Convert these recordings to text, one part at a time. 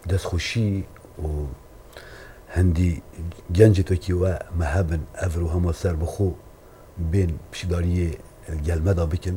دست خوشی و هندی گنج تو کی و مهبن افرو هما سر بخو بین پشداری گلمه دا بکن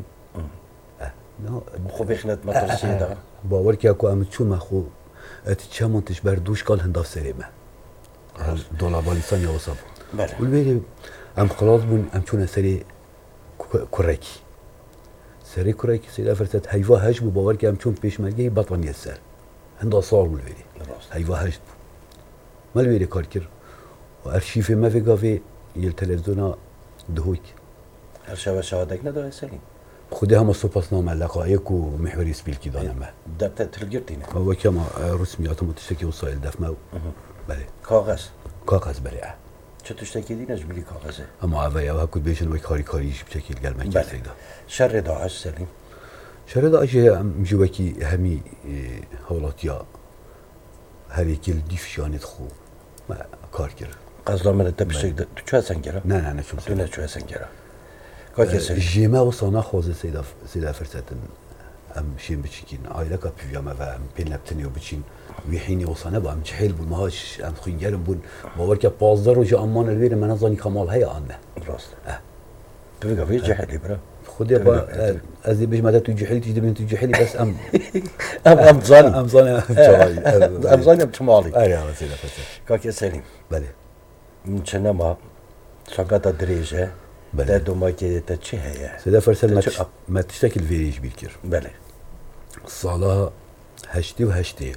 خو بخنت مترسیه دا باور که اکو امت چون مخو ات چمانتش بردوش کال هنداف سریمه دولابالیسان یا وصابو بله والبيري ام خلاص بون ام چون سری كريكي سری كريكي سيدا فرسات هيفا هاش بو باور که ام چون پیشمرگی بطن يسر هندا صار والبيري هيفا هاش ما البيري كاركر وارشيف ما في قافي التلفزيون دهوك هر شب شهادك نداره سلیم خودي هم سوباسنامه لقائق ومحوري سبيلكي دانما دبت تلقرتينه هو كما رسميات متشكي وسائل دفمه بله کاغذ كاغذ بله چه تشتکی دینش بلی کاغذه اما اوه یا هکود بیشن وی کاریش بشکل گلمه بله. سیدا شر داعش سلیم شر داعش مجوکی همی حالاتیا هر یکل دیفشانت خو ما کار کرد قزلا من تبشتک تو چه سنگره نه چون تو نه چه سنگره کاکی سلیم جیمه و سانا خوزه سیدا فرصتن ام شیم بچکین عائله کا پیجامه و ام پین لبتنی و بچین وحيني وصانا بقى مجحيل بون ماهاش ام خنجرم بون باور که 15 روز امان الویر من ازانی کمال هي آنه راست تو بقى في جحلي برا خودی با از بیش مدت تو جحلی تجدی بین تو جحلی بس ام زاني ام ام بتمالي ايوه وسيله فتح كاكي سليم بله من چنما شقاطة دريجة بله. ده دوما كده تشي هي سيدا فرسل ما تشتكي الفيريج بيكر بله الصلاة هشتي وهشتي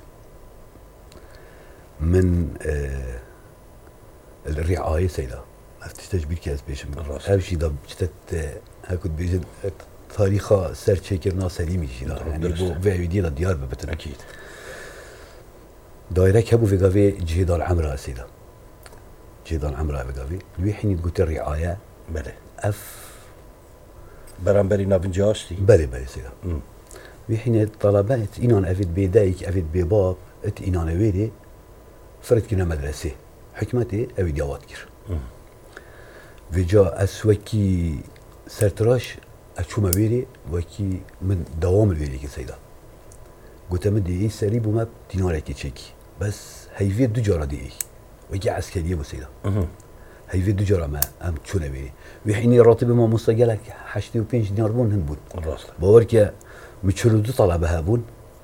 من الرعاية سيدا ما تشتاج بيكي از بيشم هاوشي دا بجتت هاكود بيجن تاريخا سر چكرنا سليمي جيدا يعني بو وعيدي دا ديار ببتن أكيد دايرك هبو في قافي جهد العمرة سيدا جهد العمرة في قافي الوحيني تقول الرعاية بله اف برانبري نابنجاشتي بله سيدا وحين الطلبات إنان أفيد بيدايك أفيد بباب ات إنان ويري فرد كنا مدرسة حكمتي أفيد يوات كير وجا أسوكي سرتراش أشوما ويري وكي من دوام الويري كي سيدا قلت مدي إيه سري بوما ديناريكي تشيكي بس هيفي دو جارة دي إيه وكي عسكرية بو سيدا هيفي دو جارة ما أم تشونا ويري وحيني راتب ما مستقلك 85 دينار بون هن بون باوركي متشردو طلبه هابون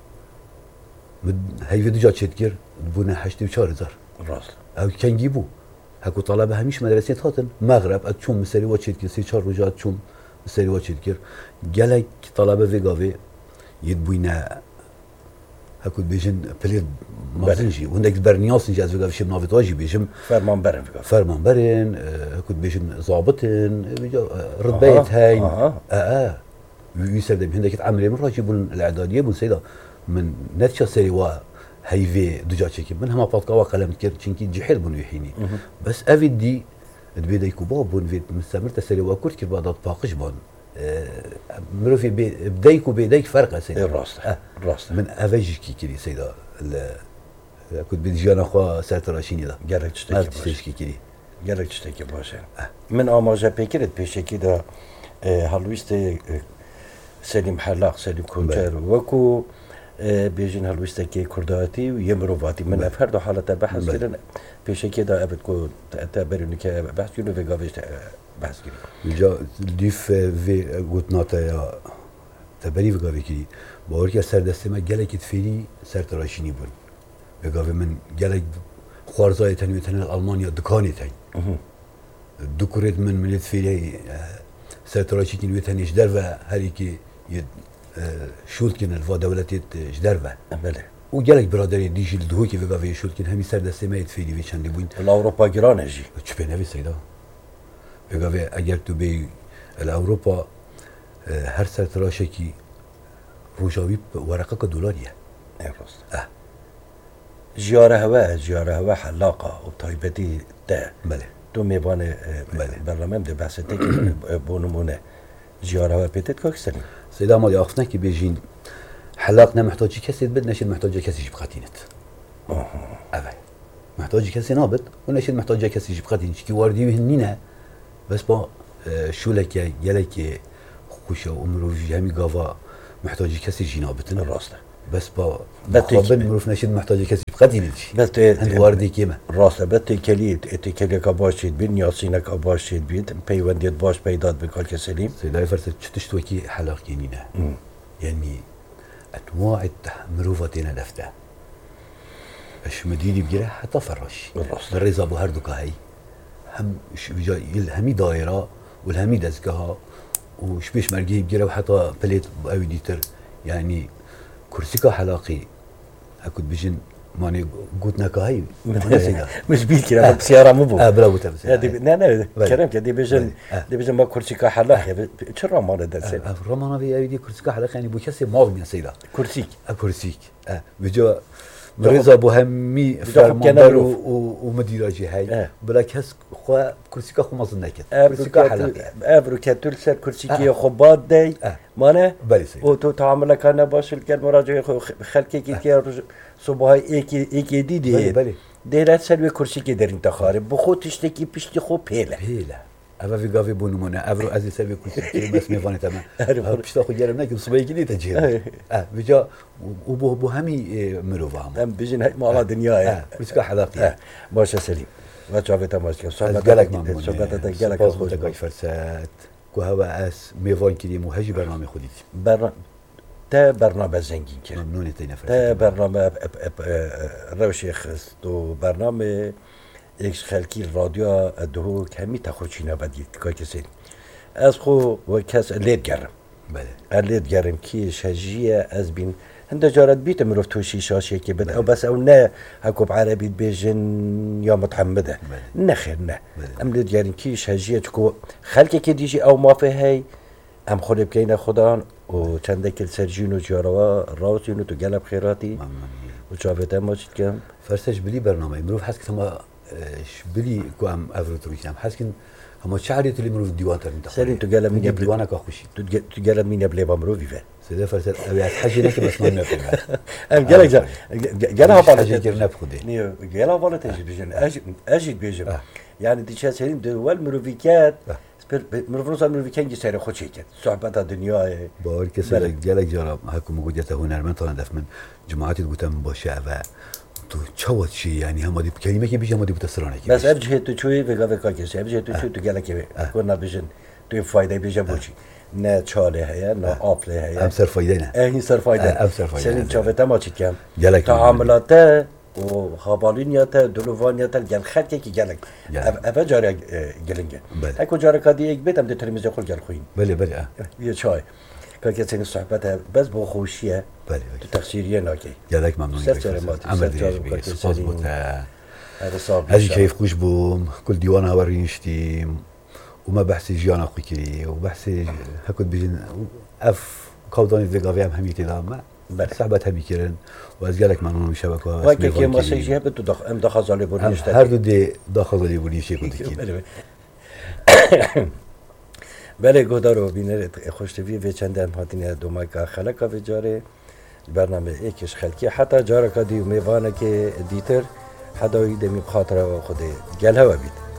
هيفي دو جا تشتكر بونا 84,000 راست او كان جيبو هكو طلبه هميش مدرسة هاتن مغرب اتشوم مسري واتشتكر 3-4 روجا اتشوم مسري واتشتكر جالك طلبه في قافي يدبوينا هكو بيجن بليد مازنجي وهندك برنياس نجي از في قافي شب نافيتاجي بيجم فرمان برن في قافي فرمان برن هكو بيجن ضابطن رتبات هاين ويسردم هندك عمري من راجي بون الاعداديه بون سيدا من نتشا سري وا هيفي دجا تشيكي من هما باتقا وقلم كير تشينكي جحيل بون يحيني بس افيد دي دبيدا يكوبا بون فيت مستمر تسري وا كرت كي بعد باقش بون مرو في بدايكو بيدايك فرق سيدا راست من افيج كي كيري سيدا كنت بدي جانا خو سرتراشيني دا جالك تشتكي كيري جالك تشتكي باشه من آماجه پیکرت پیشکی دا هلویست سلیم حلاق سلیم کنجر وکو بیجن هلویستکی کرداتی و یمروواتی من افرد و حالت بحث کردن پیشکی دا ابد کو تعبرونی که بحث کنه و گاوش بحث کنه جا دیف و گوت ناتا یا تبری و گاوی کی باور که سر دسته ما گلک تفیری سر تراشینی بود و گاوی من گلک خوارزای تنوی تن آلمانیا دکانی تن دکورت من ملت فیری سر تراشی کنی تنیش در و هری که شولت کنه و دولتی جدر و بله و گلک برادری دیجی لدهو که وگاوی شولت کنه همی سر دسته ما تفیری و چندی بوین الاوروپا گرانه جی چه بنوی سیدا وگاوی اگر تو بی الاوروپا هر سر تراشی کی روجاوی ورقه که دلاریه راست جیاره هوا حلاقه و تایبتی ده بله دو میوان برنامه ده بحث تک بونمونه جیاره هوا پیتت که کسانی سيدا ما ياخذنا كي بيجين حلاقنا محتاج كسي بد نشيد محتاج كسي يجيب خاتينت افاي محتاج كسي نابت ونشيد محتاج كسي يجيب خاتينت كي واردي هنينا بس با شو لك يلك خوشه عمره جامي قافا محتاج كسي يجي نابت الراست بس با مقابل مروف نشید محتاج کسی قدی نیست بس هند واردی کیمه راسته بس تکلی که باشید بین یاسینه که باشید بید پیوندیت باش پیداد بکار که سلیم سیدای فرصت چتش تو کی حلاقی نینه يعني انواع مروفتنا دفته اش مديني بجرا حتى فرش الريزا ابو هردوكا هي هم همي دايره والهمي دزكها وشبيش مرجي بجرا وحتى بليت قوي ديتر يعني كرسيكا حلاقي اكد بجن ماني قوتنا كهي مش بيك كلام سياره مو بو برافو تبس لا كلام كدي بجن دي بجن ما كرسيكا حلاقي شرا ما درس الرمانه في ايدي كرسيكا حلاقي يعني بو كسي ماغ من سيدا كرسيك بجا مريض ابو همي فرماندار ومديراجي هاي بلاك هس خو كرسيكا خو مازن نكت كرسيكا حلاقي ابرو كتل سر كرسيكي خبات داي مانه بله سيد و تو تعامل كان باش المراجع خلكي كي صبح ایکی دیدی دیرت سر کرسی که در انتخاره بخود تشتکی پشتی خوب پیله اما في قافي بونمونه ابرو ازي سبي كرسي بس ميفاني تمام بشتا خو جرم نكم صبي كدي تجي بجا وبو همي مروفا هم بيجن هاي مع دنيا كرسي حلاقي باشه سليم ما شافت ماشي صحبتك ممنون صحبتك جالك صحبتك فرسات كهوا اس ميفان كدي مهجي برنامج خديت تا برنامه زنگین کرد ممنون تینفر تا برنامه روشی خست و برنامه ایکس خلکی رادیو دهو کمی تخورچی نبودید که کسی از خو و کس لید گرم بله لید گرم کی شجیه از بین هنده جارد بیت مروف توشی شاشی که بده او بس او نه هکوب عربی بیجن یا متحمده نه خیر نه ام لید گرم کی شجیه چکو خلکی که دیجی او مافه هی ام خود بکین خدان و چند کل سرجین و جاروا راوتین و تو گلب خیراتی و چاوته ما چید کم فرسش بلی برنامه مروف حس که ما بلی کو ام افروت روشم حس که هم شعری تلی مروف دیوان تر انتخاب سرین تو گلب مینه دیوانه که خوشی تو گلب مینه بلی با مروفی فر سیده فرست اوی از حجی نکه بس من نفهم ام گلب جا گلب بالات حجی گر نبخوده نیو گلب بالات بیشن اجید بیشم یعنی دیچه سرین دول مروفیکات مروفروس مروفی کنگی سر خود چه کرد صحبت دنیای باور کسی گلک جارا هکو موجودت هنرمند تا هدف من جماعتی گفتم باشه و تو چواد چی یعنی همادی کلمه که بیشتر همادی بتسرانه کی بس ابجه تو چوی وگا کسی ابجه تو چوی تو گلک کن بیشن تو فایده بیشتر بودی نه چاله هیا نه آپله هیا هم سر فایده نه این سر فایده سرین چاوته ما چی کم گلک تعاملات و خابالینیات دلوانیات گل خطی که گلک اوه جاره گلنگه اکو جاره کادی یک بیتم ده تلمیزه خود گل خوین بله یه چای که کسی صحبت بس با خوشیه بله تو تقصیریه ناکی گلک ممنون عمل دیگه سپاس بوده هذه كيف خوش بوم كل ديوان هورينشتيم وما بحثي جيانا خوكري وبحثي هكذا بيجن اف كوداني دغافي ام هميتي دام صحبت همی کردن و از گلک ممنون شبکه ها وقتی که مسیجی به تو ام داخل بودیش هر دو دی داخل بودیش کودکی بله گودارو بینر خوشتوی و چند هم هاتین دوما که خلقا و جاره برنامه ایکش خلقی حتی جاره که دیو میوانه که دیتر حدایی دمی خاطره خود گل هوا بید